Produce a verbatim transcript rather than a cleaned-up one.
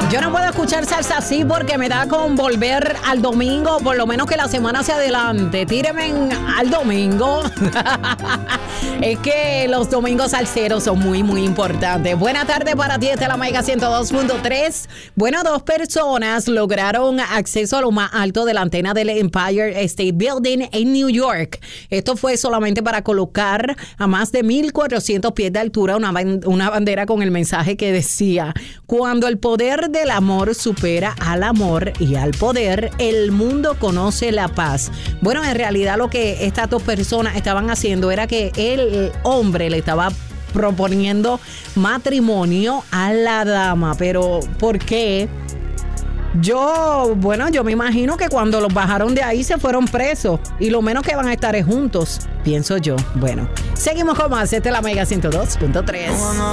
Yo no puedo escuchar salsa así porque me da con volver al domingo, por lo menos que la semana hacia adelante. Tírenme al domingo. Es que los domingos salseros son muy, muy importantes. Buena tarde para ti, esta es la Mega ciento dos punto tres. Bueno, dos personas lograron acceso a lo más alto de la antena del Empire State Building en New York. Esto fue solamente para colocar a más de mil cuatrocientos pies de altura una, una bandera con el mensaje que decía: cuando el poder de el amor supera al amor y al poder, el mundo conoce la paz. Bueno, en realidad lo que estas dos personas estaban haciendo era que el hombre le estaba proponiendo matrimonio a la dama. Pero, ¿por qué? Yo, bueno, yo me imagino que cuando los bajaron de ahí se fueron presos y lo menos que van a estar es juntos, pienso yo. Bueno, seguimos con más. Esta es la Mega ciento dos punto tres.